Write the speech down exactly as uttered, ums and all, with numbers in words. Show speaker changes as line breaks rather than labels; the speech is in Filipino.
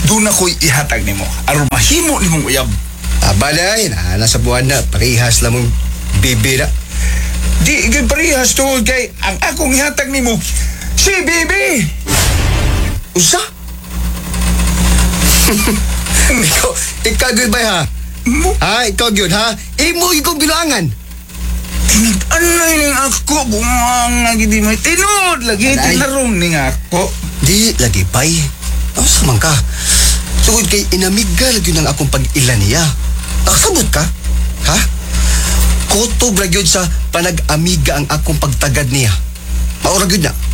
doon ako'y ihatag nimo. Aron mahimo nimong uyab.
Abalay na, nasa buwan na, parihas lang mong bibi na.
Di ikay parehas tungod kay ang akong ihatag nimo si Bibi.
Usa? ikaw, ikaw gyud ba ha?
Mo,
Ha, ikaw gyud ha? Imo ikong bilangan.
tinag-anay ning ako, bumanga gidi may tinod. Lagi
Anay.
tinarong ning ako.
Di lagi pay. Asa man ka? Sugod kay inamigal gyud ang akong pag-ilan niya. Nakasabot ka? Ha? Kutob ra gyud sa panag-amiga ang akong pagtagad niya. Maura gyud na.